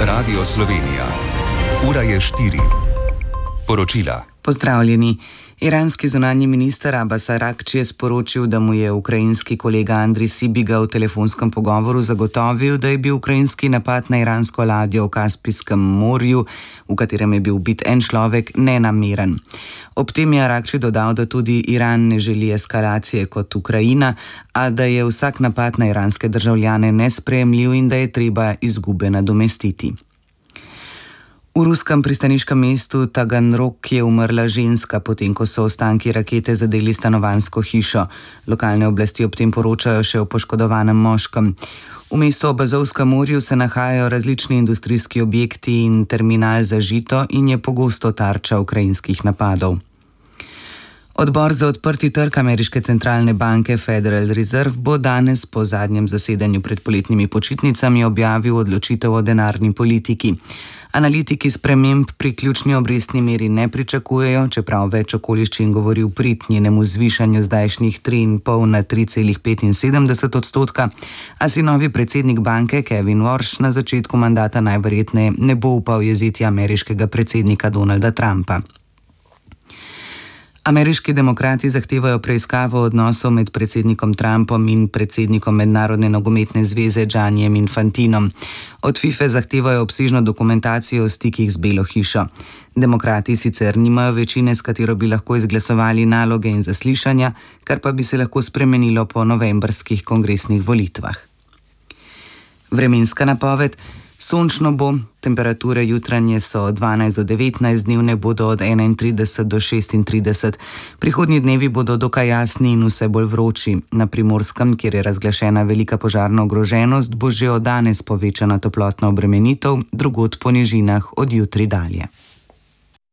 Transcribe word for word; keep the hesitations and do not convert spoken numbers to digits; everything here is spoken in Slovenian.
Radio Slovenija. Ura je štiri. Poročila. Pozdravljeni. Iranski zunanji minister Abbas Aragči je sporočil, da mu je ukrajinski kolega Andrij Sibiga v telefonskem pogovoru zagotovil, da je bil ukrajinski napad na iransko ladjo v Kaspijskem morju, v katerem je bil ubit en človek, nenameren. Ob tem je Aragči dodal, da tudi Iran ne želi eskalacije kot Ukrajina, a da je vsak napad na iranske državljane nesprejemljiv in da je treba izgube nadomestiti. V ruskem pristaniškem mestu Taganrog je umrla ženska, potem ko so ostanki rakete zadeli stanovanjsko hišo. Lokalne oblasti ob tem poročajo še o poškodovanem moškem. V mestu ob Azovskem morju se nahajajo različni industrijski objekti in terminal za žito in je pogosto tarča ukrajinskih napadov. Odbor za odprti trg ameriške centralne banke Federal Reserve bo danes po zadnjem zasedanju pred poletnimi počitnicami objavil odločitev o denarni politiki. Analitiki sprememb pri ključni obrestni meri ne pričakujejo, čeprav več okoliščin govori v prid njenemu zvišanju zdajšnjih tri in pol na tri celih petinsedemdeset odstotka, a si novi predsednik banke Kevin Warsh na začetku mandata najverjetneje ne bo upal jeziti ameriškega predsednika Donalda Trumpa. Ameriški demokrati zahtevajo preiskavo odnosov med predsednikom Trumpom in predsednikom Mednarodne nogometne zveze Giannijem Infantinom. Od FIFA zahtevajo obsežno dokumentacijo o stikih z Belo hišo. Demokrati sicer nimajo večine, s katero bi lahko izglasovali naloge in zaslišanja, kar pa bi se lahko spremenilo po novembrskih kongresnih volitvah. Vremenska napoved. Sončno bo, temperature jutranje so od dvanajst do devetnajst, dnevne bodo od enaintrideset do šestintrideset. Prihodnji dnevi bodo dokaj jasni in vse bolj vroči. Na Primorskem, kjer je razglašena velika požarna ogroženost, bo že od danes povečana toplotna obremenitev, drugod po nižinah od jutri dalje.